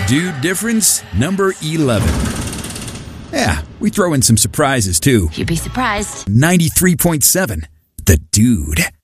Dude difference number 11. Yeah, we throw in some surprises too. You'd be surprised. 93.7. The Dude.